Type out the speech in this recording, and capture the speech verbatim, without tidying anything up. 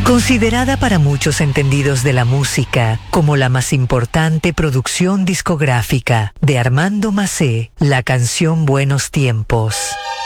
Considerada para muchos entendidos de la música como la más importante producción discográfica de Armando Macé, la canción Buenos Tiempos